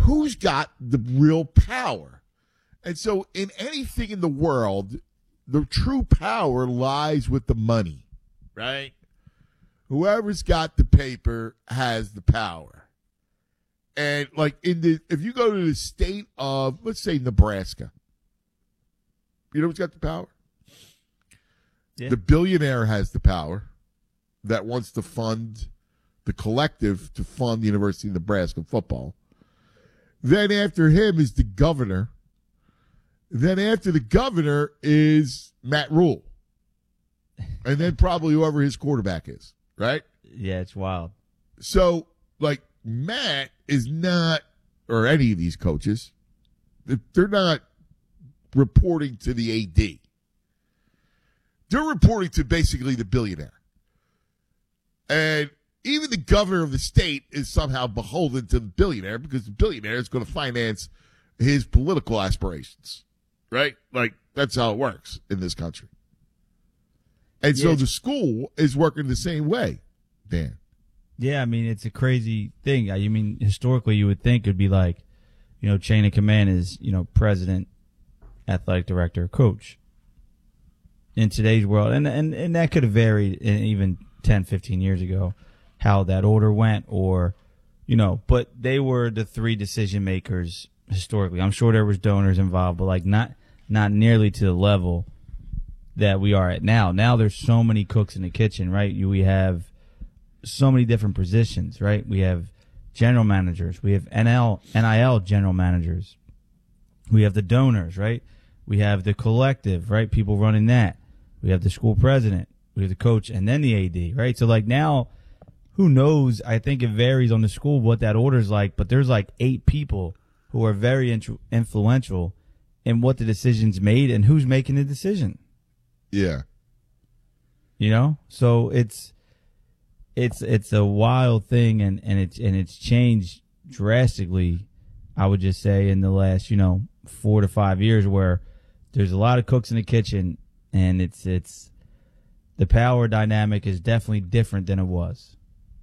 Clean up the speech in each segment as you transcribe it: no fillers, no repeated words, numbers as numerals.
who's got the real power? And so in anything in the world, the true power lies with the money, right? Whoever's got the paper has the power. And like if you go to the state of, let's say, Nebraska, you know who's got the power? Yeah. The billionaire has the power that wants to fund the collective to fund the University of Nebraska football. Then after him is the governor. Then after the governor is Matt Rule. And then probably whoever his quarterback is, right? Yeah, it's wild. So, like, Matt is not, or any of these coaches, they're not reporting to the AD. They're reporting to basically the billionaire. And even the governor of the state is somehow beholden to the billionaire because the billionaire is going to finance his political aspirations, right? Like, that's how it works in this country. And so the school is working the same way, Dan. Yeah, I mean, it's a crazy thing. I mean, historically, you would think it would be like, chain of command is, president, athletic director, coach. In today's world, and that could have varied even 10, 15 years ago, how that order went, or, but they were the three decision makers historically. I'm sure there was donors involved, but like not nearly to the level that we are at now. Now there's so many cooks in the kitchen, right? We have so many different positions, right? We have general managers. We have NIL general managers. We have the donors, right? We have the collective, right? People running that. We have the school president. We have the coach and then the AD, right? So like now, who knows? I think it varies on the school what that order is like, but there's like 8 people who are very influential in what the decision's made and who's making the decision. Yeah. So it's a wild thing, and it's changed drastically. I would just say in the last 4 to 5 years, where there's a lot of cooks in the kitchen, and it's the power dynamic is definitely different than it was.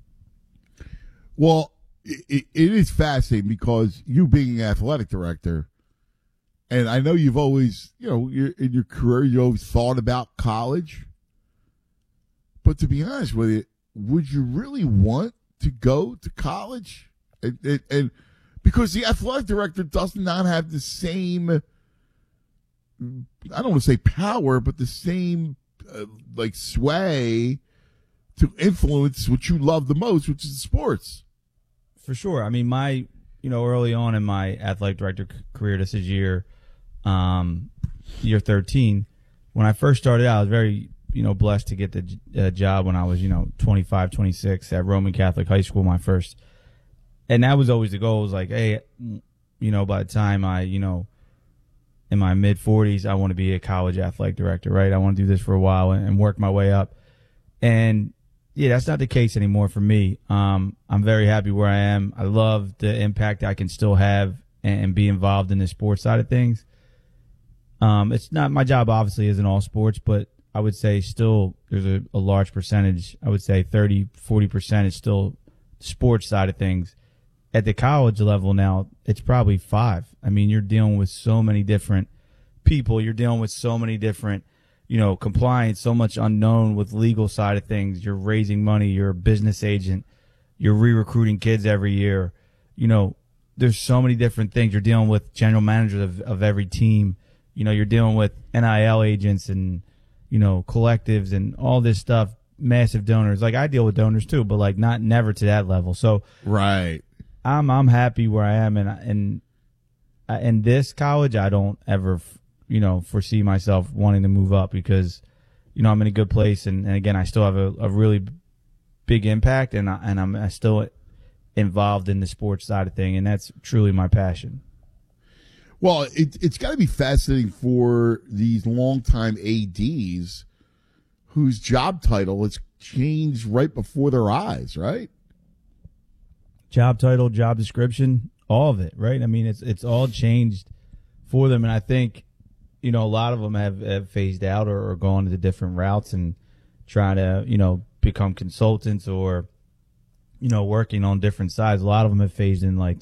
Well, it is fascinating because you being an athletic director, and I know you've always, in your career, you always thought about college. But to be honest with you, would you really want to go to college? And because the athletic director does not have the same, I don't want to say power, but the same sway to influence what you love the most, which is sports. For sure. I mean, my, early on in my athletic director career, this is year 13. When I first started out, I was very, blessed to get the job when I was, 25, 26 at Roman Catholic High School, my first. And that was always the goal. It was like, hey, by the time I, in my mid-40s, I want to be a college athletic director, right? I want to do this for a while and work my way up. And, yeah, that's not the case anymore for me. I'm very happy where I am. I love the impact I can still have and be involved in the sports side of things. It's not, my job obviously isn't all sports, but I would say still there's a large percentage. I would say 30, 40% is still sports side of things. At the college level now, it's probably 5. I mean, you're dealing with so many different people. You're dealing with so many different, compliance, so much unknown with legal side of things. You're raising money. You're a business agent. You're re-recruiting kids every year. There's so many different things. You're dealing with general managers of every team. You're dealing with NIL agents and, collectives and all this stuff, massive donors. Like I deal with donors too, but like never to that level. So right. I'm happy where I am, and in this college, I don't ever, foresee myself wanting to move up because, I'm in a good place, and again, I still have a really big impact, and I'm still involved in the sports side of thing, and that's truly my passion. Well, it's got to be fascinating for these longtime ADs whose job title has changed right before their eyes, right? Job title, job description, all of it, right? I mean, it's all changed for them, and I think, a lot of them have phased out or gone into different routes and trying to, become consultants or, working on different sides. A lot of them have phased in like